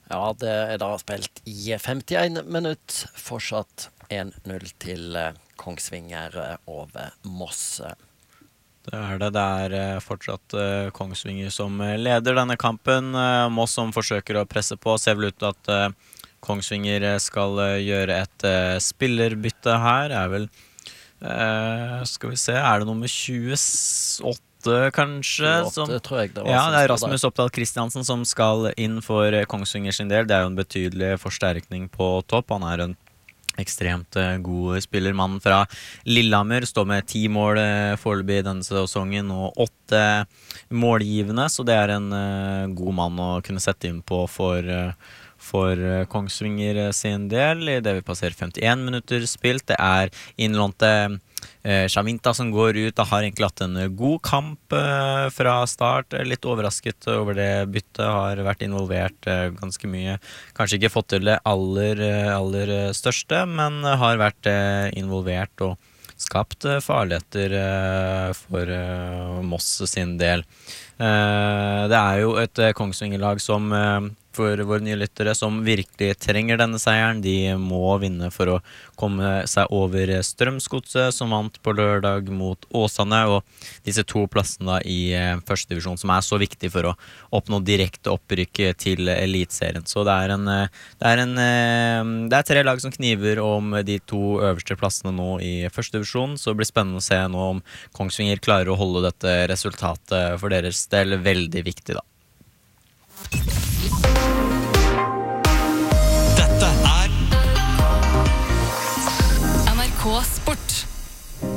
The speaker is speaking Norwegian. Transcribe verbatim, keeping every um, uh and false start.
Ja, det er da spilt i femtien minutt, fortsatt en null til eh, Kongsvinger eh, over Moss. Det er det. Det er eh, fortsatt eh, Kongsvinger som eh, leder denne kampen. Eh, Moss som forsøker å presse på. Ser vel ut til at eh, Kongsvinger eh, skal eh, gjøre et eh, spillerbytte her. Er vel eh, Skal vi se, er det nummer tjueåtte kanskje? Som, tjueåtte, tror jeg det var. ja, som det er stod Rasmus der. Oppdal Christiansen som skal inn for eh, Kongsvinger sin del. Det er jo en betydelig forsterkning på topp. Han er en ekstremt eh, god spiller. Mannen fra Lillehammer står med ti mål eh, foreløpig i denne sesongen og åtte målgivende, så det er en eh, god mann å kunne sette inn på for, eh, for eh, Kongsvinger eh, sin del. I det vi passerer femtien minutter spilt. Det er innlånte eh, Shavinta som går ut. Det har egentlig hatt en god kamp eh, fra start. Litt overrasket over det byttet. Har vært involvert eh, ganske mye. Kanskje ikke fått til det aller, eh, aller eh, største, men har vært eh, involvert og skapt eh, farligheter eh, for eh, Moss sin del. Eh, det er jo et eh, Kongsvinger-lag som eh, for våre nye lyttere som virkelig trenger denne seieren. De må vinne for å komme seg over Strømsgodset, som vant på lørdag mot Åsane, og disse to plassene da i eh, første divisjon, som er så viktig for å oppnå direkte opprykk til elitserien. Så det er en, eh, det er en eh, det er tre lag som kniver om de to øverste plassene nå i første divisjon, så det blir spennende å se nå om Kongsvinger klarer å holde dette resultatet for deres del veldig viktig da.